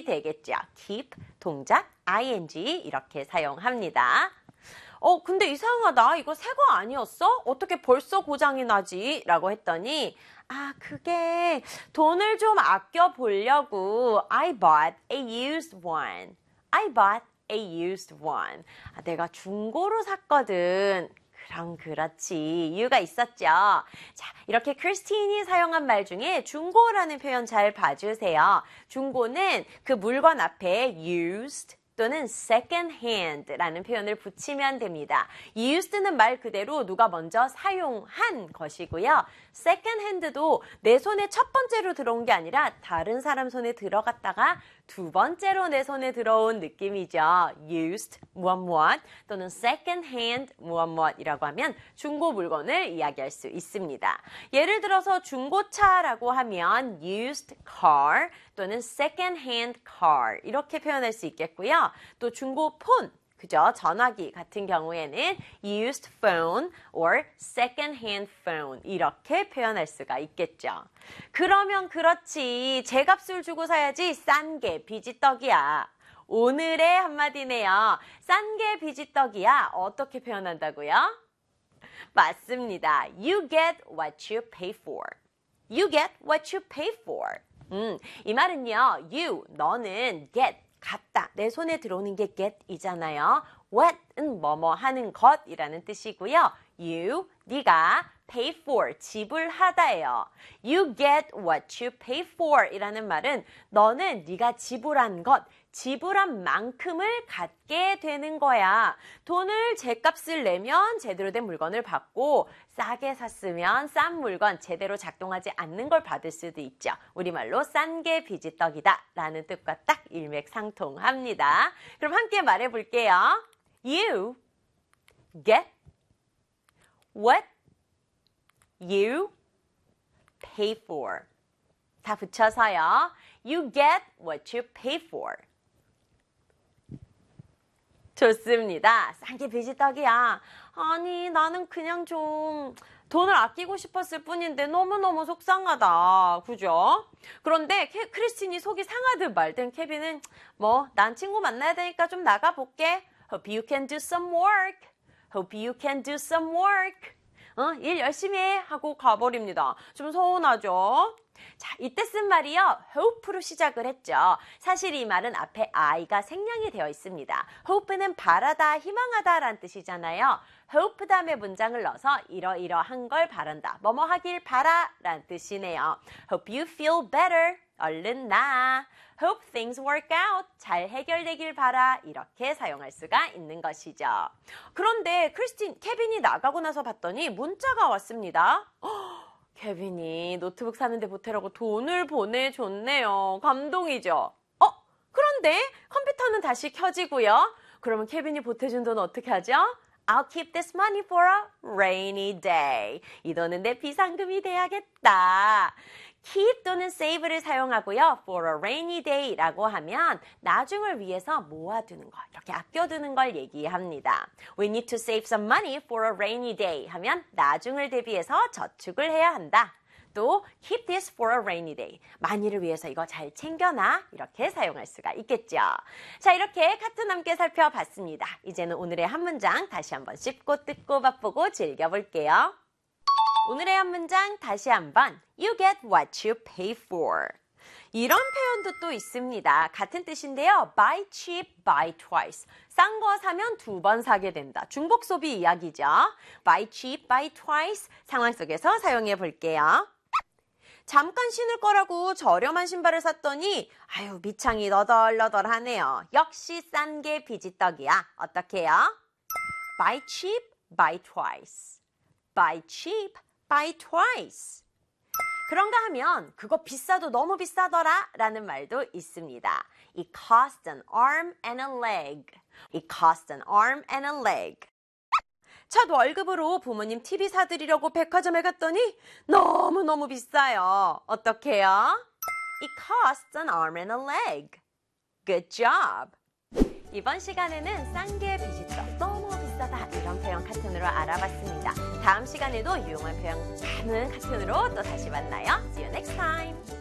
되겠죠. keep 동작 ing 이렇게 사용합니다. 근데 이상하다. 이거 새 거 아니었어? 어떻게 벌써 고장이 나지? 라고 했더니 그게 돈을 좀 아껴 보려고 I bought a used one. I bought a used one. 내가 중고로 샀거든. 그럼 그렇지. 이유가 있었죠. 자, 이렇게 크리스틴이 사용한 말 중에 중고라는 표현 잘 봐주세요. 중고는 그 물건 앞에 used 또는 second hand라는 표현을 붙이면 됩니다. used는 말 그대로 누가 먼저 사용한 것이고요. second hand도 내 손에 첫 번째로 들어온 게 아니라 다른 사람 손에 들어갔다가 두 번째로 내 손에 들어온 느낌이죠. used 무엇 또는 second hand 무엇이라고 하면 중고 물건을 이야기할 수 있습니다. 예를 들어서 중고차라고 하면 used car 또는 second hand car 이렇게 표현할 수 있겠고요. 또 중고 폰 그죠? 전화기 같은 경우에는 used phone or second hand phone 이렇게 표현할 수가 있겠죠. 그러면 그렇지. 제값을 주고 사야지 싼 게 비지떡이야. 오늘의 한마디네요. 싼 게 비지떡이야. 어떻게 표현한다고요? 맞습니다. You get what you pay for. You get what you pay for. 이 말은요. You, 너는 get 갖다. 내 손에 들어오는 게 get이잖아요. what은 뭐뭐 하는 것이라는 뜻이고요. You, 네가 pay for, 지불하다예요. You get what you pay for 이라는 말은 너는 네가 지불한 것, 지불한 만큼을 갖게 되는 거야. 돈을 제값을 내면 제대로 된 물건을 받고 싸게 샀으면 싼 물건 제대로 작동하지 않는 걸 받을 수도 있죠. 우리말로 싼 게 비지떡이다 라는 뜻과 딱 일맥상통합니다. 그럼 함께 말해볼게요. You get what you pay for. 다 붙여서요. You get what you pay for. 좋습니다. 싼 게 비지떡이야. 아니 나는 그냥 좀 돈을 아끼고 싶었을 뿐인데 너무너무 속상하다. 그죠? 그런데 크리스틴이 속이 상하든 말든 케빈은 난 친구 만나야 되니까 좀 나가볼게. Hope you can do some work. Hope you can do some work. 일 열심히 해 하고 가버립니다. 좀 서운하죠? 자, 이때 쓴 말이요. hope로 시작을 했죠. 사실 이 말은 앞에 I가 생략이 되어 있습니다. hope는 바라다, 희망하다 라는 뜻이잖아요. hope 다음에 문장을 넣어서 이러이러한 걸 바란다. 뭐뭐 하길 바라 라는 뜻이네요. hope you feel better. 얼른 나. hope things work out. 잘 해결되길 바라. 이렇게 사용할 수가 있는 것이죠. 그런데 케빈이 나가고 나서 봤더니 문자가 왔습니다. 케빈이 노트북 사는데 보태라고 돈을 보내줬네요. 감동이죠? 그런데 컴퓨터는 다시 켜지고요. 그러면 케빈이 보태준 돈 어떻게 하죠? I'll keep this money for a rainy day. 이 돈은 내 비상금이 돼야겠다. keep 또는 save를 사용하고요. for a rainy day라고 하면 나중을 위해서 모아두는 것, 이렇게 아껴두는 걸 얘기합니다. We need to save some money for a rainy day 하면 나중을 대비해서 저축을 해야 한다. 또 keep this for a rainy day. 만일을 위해서 이거 잘 챙겨놔. 이렇게 사용할 수가 있겠죠. 자, 이렇게 카툰 함께 살펴봤습니다. 이제는 오늘의 한 문장 다시 한번 씹고 뜯고 맛보고 즐겨볼게요. 오늘의 한 문장 다시 한번 You get what you pay for. 이런 표현도 또 있습니다. 같은 뜻인데요. Buy cheap, buy twice. 싼 거 사면 두 번 사게 된다. 중복 소비 이야기죠. Buy cheap, buy twice. 상황 속에서 사용해 볼게요. 잠깐 신을 거라고 저렴한 신발을 샀더니 밑창이 너덜너덜하네요. 역시 싼 게 비지떡이야. 어떻게 해요? Buy cheap, buy twice. Buy cheap, buy twice. 그런가 하면 그거 비싸도 너무 비싸더라 라는 말도 있습니다. It cost an arm and a leg. It cost an arm and a leg. 첫 월급으로 부모님 TV 사드리려고 백화점에 갔더니 너무너무 비싸요. 어떻게 해요? It costs an arm and a leg. Good job. 이번 시간에는 싼 게 비지떡, 너무 비싸다 이런 표현 카툰으로 알아봤습니다. 다음 시간에도 유용한 표현 많은 카툰으로 또 다시 만나요. See you next time.